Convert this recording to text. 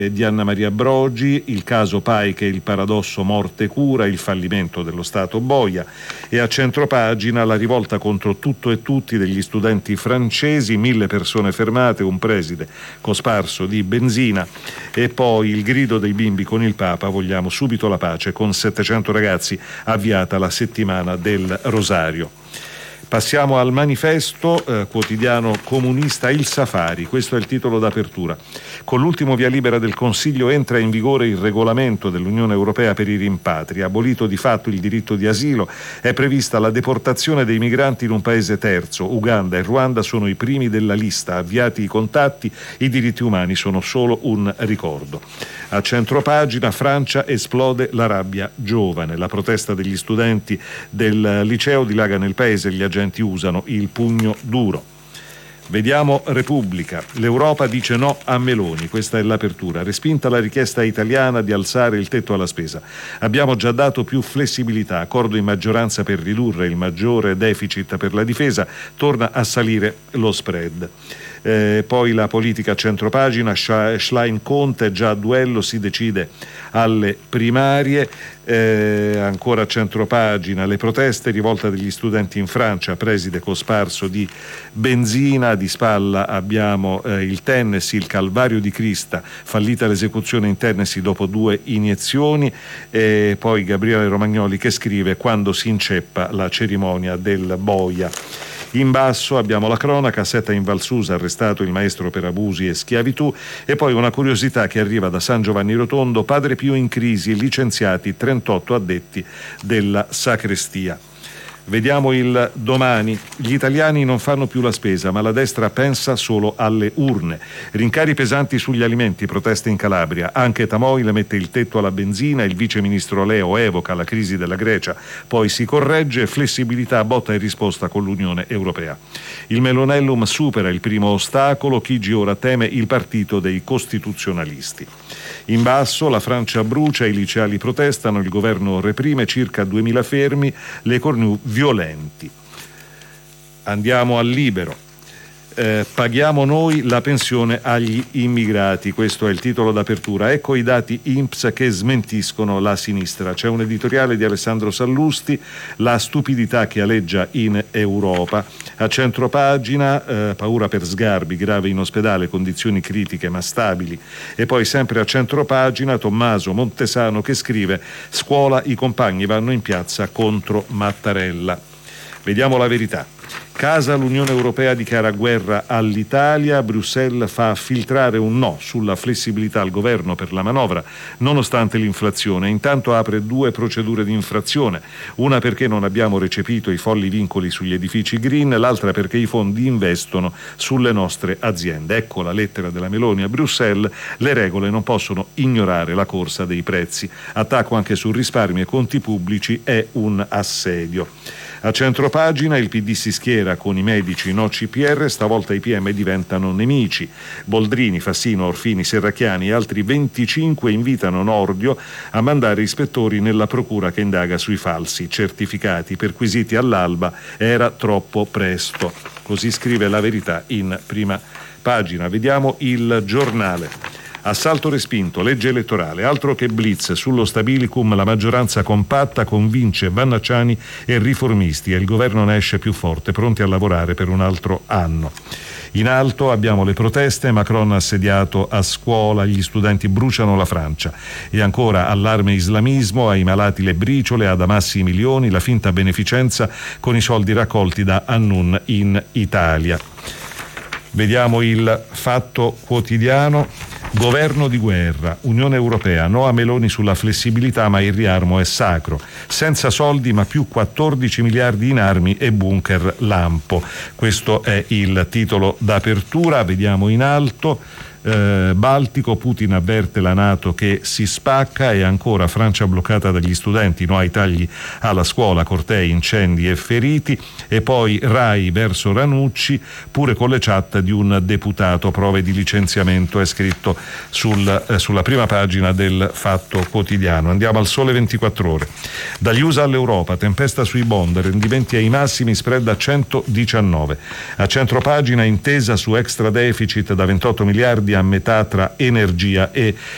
di Anna Maria Brogi, il caso Paiche, il paradosso morte-cura, il fallimento dello Stato boia, e a centropagina la rivolta contro tutto e tutti degli studenti francesi, 1000 persone fermate, un preside cosparso di benzina, e poi il grido dei bimbi con il Papa, vogliamo subito la pace, con 700 ragazzi avviata la settimana del Rosario. Passiamo al manifesto, quotidiano comunista Il Safari, questo è il titolo d'apertura. Con l'ultimo via libera del Consiglio entra in vigore il regolamento dell'Unione Europea per i rimpatri. Abolito di fatto il diritto di asilo, è prevista la deportazione dei migranti in un paese terzo. Uganda e Ruanda sono i primi della lista. Avviati i contatti, i diritti umani sono solo un ricordo. A centropagina, Francia, esplode la rabbia giovane. La protesta degli studenti del liceo dilaga nel paese, gli agenti usano il pugno duro. Vediamo Repubblica. L'Europa dice no a Meloni, questa è l'apertura. Respinta la richiesta italiana di alzare il tetto alla spesa. Abbiamo già dato più flessibilità, accordo in maggioranza per ridurre il maggiore deficit per la difesa, torna a salire lo spread. Poi la politica a centropagina, Schlein-Conte già a duello, si decide alle primarie. Ancora a centropagina, le proteste, rivolta degli studenti in Francia, preside cosparso di benzina. Di spalla abbiamo il Tennessee, il calvario di Crista, fallita l'esecuzione in Tennessee dopo 2 iniezioni. Poi Gabriele Romagnoli che scrive: quando si inceppa la cerimonia del boia. In basso abbiamo la cronaca, Setta in Valsusa, arrestato il maestro per abusi e schiavitù, e poi una curiosità che arriva da San Giovanni Rotondo, Padre Pio in crisi, licenziati 38 addetti della sacrestia. Vediamo il Domani. Gli italiani non fanno più la spesa, ma la destra pensa solo alle urne. Rincari pesanti sugli alimenti, proteste in Calabria. Anche Tamoil mette il tetto alla benzina, il vice ministro Leo evoca la crisi della Grecia, poi si corregge, flessibilità, botta e risposta con l'Unione Europea. Il Melonellum supera il primo ostacolo, Chigi ora teme il partito dei costituzionalisti. In basso la Francia brucia, i liceali protestano, il governo reprime, circa 2000 fermi, le cornu violenti. Andiamo al Libero. Paghiamo noi la pensione agli immigrati, questo è il titolo d'apertura. Ecco i dati INPS che smentiscono la sinistra. C'è un editoriale di Alessandro Sallusti, la stupidità che aleggia in Europa. A centropagina, paura per Sgarbi, grave in ospedale, condizioni critiche ma stabili. E poi sempre a centropagina Tommaso Montesano che scrive: scuola, i compagni vanno in piazza contro Mattarella. Vediamo La Verità. Casa, l'Unione Europea dichiara guerra all'Italia, Bruxelles fa filtrare un no sulla flessibilità al governo per la manovra, nonostante l'inflazione. Intanto apre 2 procedure di infrazione, una perché non abbiamo recepito i folli vincoli sugli edifici green, l'altra perché i fondi investono sulle nostre aziende. Ecco la lettera della Meloni a Bruxelles, le regole non possono ignorare la corsa dei prezzi. Attacco anche su risparmi e conti pubblici è un assedio. A centropagina il PD si schiera con i medici no CPR, stavolta i PM diventano nemici. Boldrini, Fassino, Orfini, Serracchiani e altri 25 invitano Nordio a mandare ispettori nella procura che indaga sui falsi certificati perquisiti all'alba. Era troppo presto. Così scrive La Verità in prima pagina. Vediamo Il Giornale. Assalto respinto, legge elettorale, altro che blitz sullo stabilicum, la maggioranza compatta convince Vannacciani e riformisti e il governo ne esce più forte, pronti a lavorare per un altro anno. In alto abbiamo le proteste, Macron assediato a scuola, gli studenti bruciano la Francia. E ancora allarme islamismo, ai malati le briciole, ad Hamas i milioni, la finta beneficenza con i soldi raccolti da Annun in Italia. Vediamo Il Fatto Quotidiano. Governo di guerra, Unione Europea, no a Meloni sulla flessibilità ma il riarmo è sacro. Senza soldi ma più 14 miliardi in armi e bunker lampo. Questo è il titolo d'apertura. Vediamo in alto. Baltico, Putin avverte la NATO che si spacca, e ancora Francia bloccata dagli studenti, no ai tagli alla scuola, cortei, incendi e feriti. E poi Rai verso Ranucci, pure con le chat di un deputato, prove di licenziamento, è scritto sulla prima pagina del Fatto Quotidiano. Andiamo al Sole 24 Ore. Dagli USA all'Europa, tempesta sui bond, rendimenti ai massimi, spread a 119. A centropagina intesa su extra deficit da 28 miliardi a metà tra energia e